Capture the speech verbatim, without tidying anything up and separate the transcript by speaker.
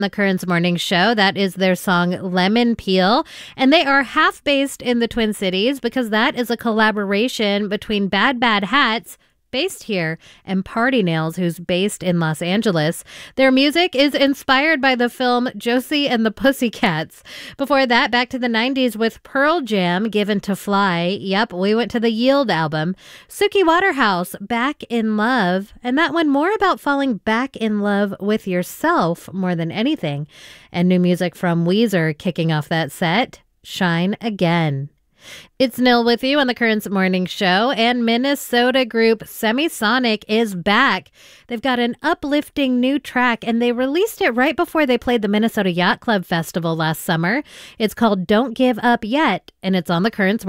Speaker 1: The Currents Morning Show. That is their song Lemon Peel. And they are half based in the Twin Cities because that is a collaboration between Bad Bad Hats, based here, and Party Nails, who's based in Los Angeles. Their music is inspired by the film Josie and the Pussycats. Before that, back to the nineties with Pearl Jam, Given to Fly. Yep, we went to the Yield album. Suki Waterhouse, Back in Love. And that one more about falling back in love with yourself more than anything. And new music from Weezer kicking off that set, Shine Again. It's Nil with you on the Currents Morning Show, and Minnesota group Semisonic is back. They've got an uplifting new track, and they released it right before they played the Minnesota Yacht Club Festival last summer. It's called Don't Give Up Yet, and it's on the Currents